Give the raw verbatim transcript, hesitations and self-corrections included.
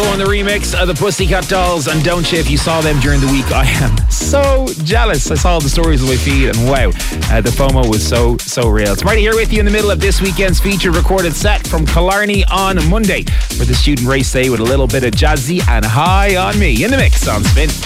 Marco on the remix of the Pussycat Dolls, and don't you, if you saw them during the week, I am so jealous. I saw the stories on my feed, and wow, uh, the FOMO was so, so real. It's Marty here with you in the middle of this weekend's feature recorded set from Killarney on Monday for the student race day with a little bit of Jazzy and High on Me in the mix on Spin.